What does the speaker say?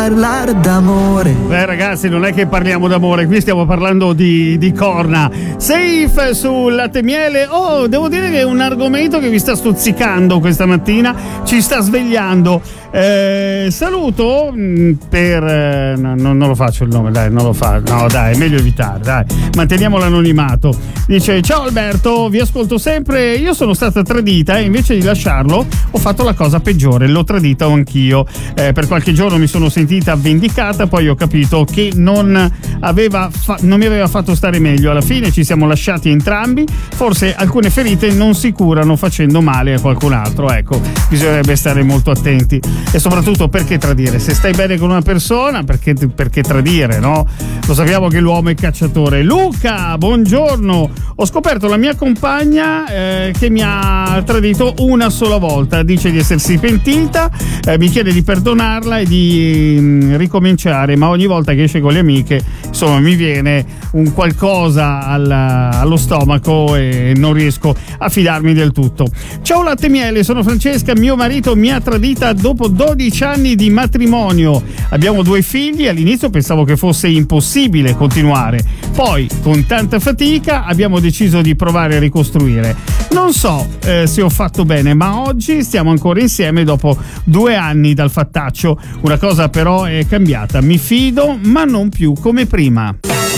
parlare d'amore. Ragazzi, non è che parliamo d'amore, qui stiamo parlando di corna. Safe sul latte miele. Oh, devo dire che è un argomento che vi sta stuzzicando questa mattina, ci sta svegliando. Saluto per non lo faccio il nome, dai, non lo fa. No, dai, è meglio evitare, dai. Manteniamo l'anonimato. Dice: ciao Alberto, vi ascolto sempre. Io sono stata tradita e invece di lasciarlo ho fatto la cosa peggiore, l'ho tradita anch'io. Per qualche giorno mi sono sentita vendicata, poi ho capito che non mi aveva fatto stare meglio. Alla fine ci siamo lasciati entrambi, forse alcune ferite non si curano facendo male a qualcun altro. Ecco, bisognerebbe stare molto attenti. E soprattutto, perché tradire? Se stai bene con una persona, perché tradire, no? Lo sappiamo che l'uomo è cacciatore. Luca, buongiorno. Ho scoperto la mia compagna che mi ha tradito una sola volta. Dice di essersi pentita, mi chiede di perdonarla e di ricominciare, ma ogni volta che esce con le amiche, insomma, mi viene un qualcosa allo stomaco e non riesco a fidarmi del tutto. Ciao latte miele, sono Francesca, mio marito mi ha tradita dopo 12 anni di matrimonio. Abbiamo 2 figli, all'inizio pensavo che fosse impossibile continuare, poi con tanta fatica abbiamo deciso di provare a ricostruire. Non so se ho fatto bene, ma oggi stiamo ancora insieme dopo 2 anni dal fattaccio. Una cosa però è cambiata, mi fido ma non più come prima.